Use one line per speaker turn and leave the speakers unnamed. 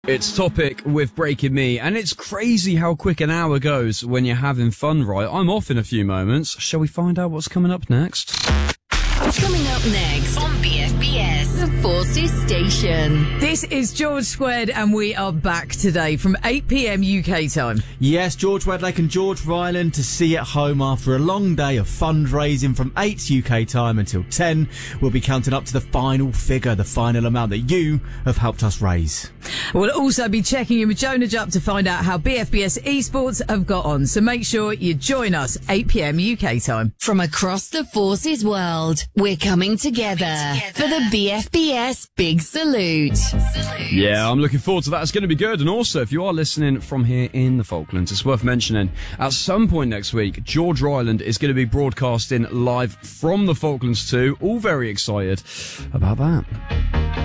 It's Topic with Breaking Me, and it's crazy how quick an hour goes when you're having fun, right? I'm off in a few moments. Shall we find out what's coming up next?
Coming up next on BFBS, the Forces Station.
This is George Squared, and we are back today from 8 p.m. UK time.
Yes, George Wedlake and George Ryland to see at home after a long day of fundraising from 8 UK time until 10. We'll be counting up to the final figure, the final amount that you have helped us raise.
We'll also be checking in with Jonah Jupp to find out how BFBS esports have got on. So make sure you join us 8 p.m. UK time.
From across the Forces world, we're coming together for the BFBS Big Salute.
Yeah, I'm looking forward to that. It's going to be good. And also, if you are listening from here in the Falklands, it's worth mentioning at some point next week, George Ryland is going to be broadcasting live from the Falklands too. All very excited about that.